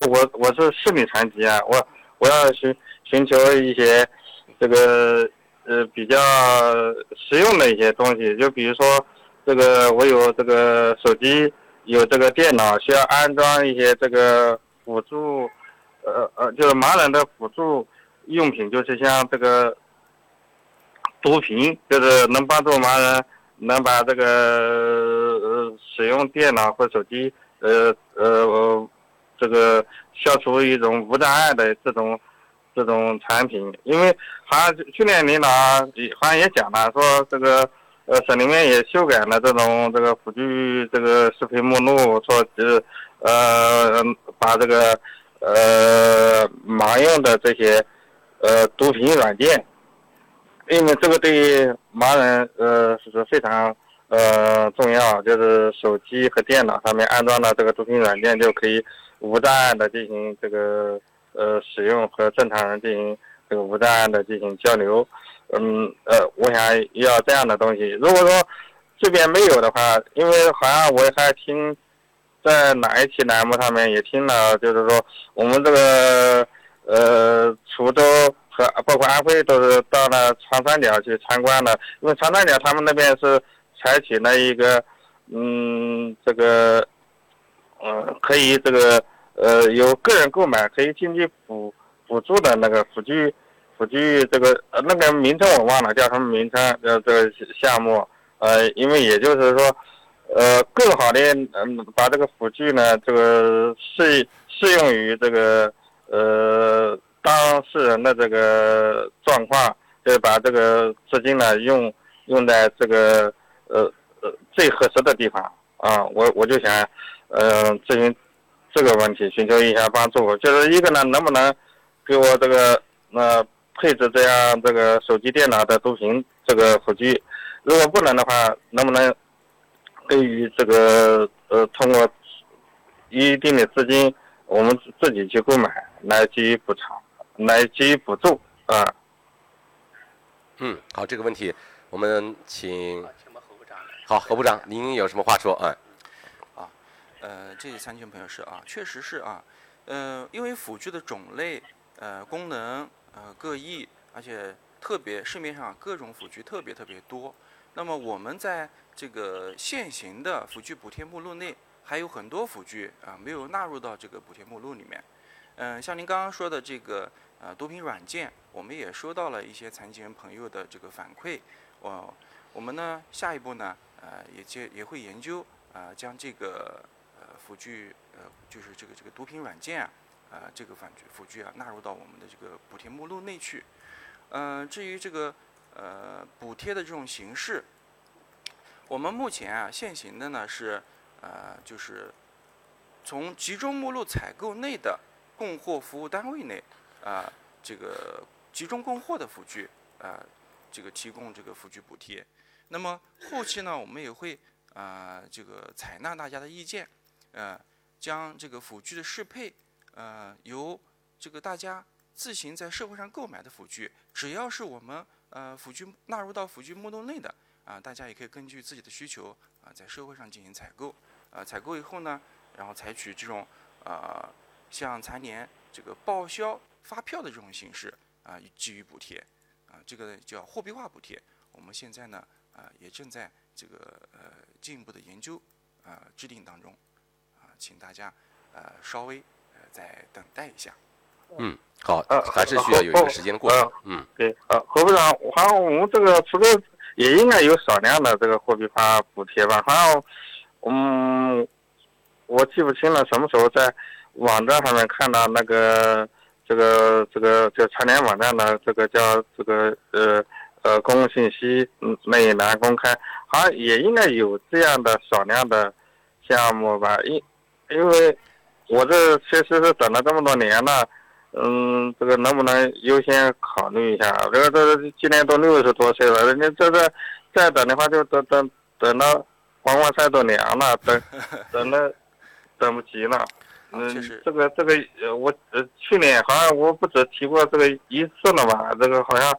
我是视力残疾啊，我要寻求一些这个比较实用的一些东西，就比如说这个我有这个手机，有这个电脑，需要安装一些这个辅助，就是盲人的辅助用品，就是像这个读屏，就是能帮助盲人能把这个使用电脑或手机这个消除一种无障碍的这种产品。因为好像去年领导好像也讲了，说这个省里面也修改了这个辅助这个视频目录，说把这个盲用的这些读屏软件，因为这个对于盲人是非常重要，就是手机和电脑上面安装的这个读屏软件就可以无障碍的进行这个使用，和正常人进行这个无障碍的进行交流。我想要这样的东西。如果说这边没有的话，因为好像我还听在哪一期栏目上面也听了，就是说我们这个滁州和包括安徽都是到了长三角去参观了，因为长三角他们那边是采取了一个这个可以这个由个人购买可以经济辅助的那个辅具这个那个名称我忘了叫什么名称，这个项目，因为也就是说更好的把这个辅具呢这个适用于这个当事人的这个状况，就是把这个资金呢用在这个最合适的地方啊。我就想咨询这个问题，寻求一下帮助。就是一个呢，能不能给我这个配置这样这个手机电脑的读屏这个辅具？如果不能的话，能不能对于这个通过一定的资金，我们自己去购买来给予补偿，来给予补助啊？ 好，这个问题我们请何部长。好，何部长，您有什么话说啊？ 这位参群朋友是啊，确实是啊，因为辅具的种类、功能各异，而且特别市面上各种辅具特别多。那么我们在这个现行的辅具补贴目录内，还有很多辅具没有纳入到这个补贴目录里面。像您刚刚说的这个读屏软件，我们也收到了一些残疾人朋友的这个反馈。我们呢下一步呢也会研究将这个辅具就是这个读屏软件这个辅具纳入到我们的这个补贴目录内去。至于这个补贴的这种形式，我们目前现行的呢是就是从集中目录采购内的供货服务单位内这个集中供货的辅具这个提供这个辅具补贴。那么后期呢，我们也会这个采纳大家的意见，将这个辅具的适配由这个大家自行在社会上购买的辅具，只要是我们辅具纳入到辅具目录内的大家也可以根据自己的需求在社会上进行采购。采购以后呢，然后采取这种像残联这个报销发票的这种形式给予补贴这个叫货币化补贴。我们现在呢也正在这个进一步的研究制定当中请大家稍微再等待一下。 好，还是需要有一个时间过程。 对，何部长，好像我们这个除了也应该有少量的这个货币化补贴吧？好像我记不清了什么时候在网站上面看到那个这个就残联网站的这个叫这个公共信息那一栏公开，好像也应该有这样的少量的项目吧？因为我这确实是等了这么多年了。这个能不能优先考虑一下？这今年都60多岁了，人家这个再等的话就等到黄瓜菜都凉了，等不及了。这个我去年好像我不止提过这个一次了吧？这个好像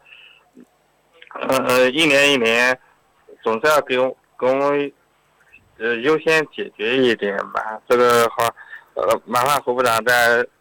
一年总是要给我们优先解决一点吧。这个好麻烦胡部长再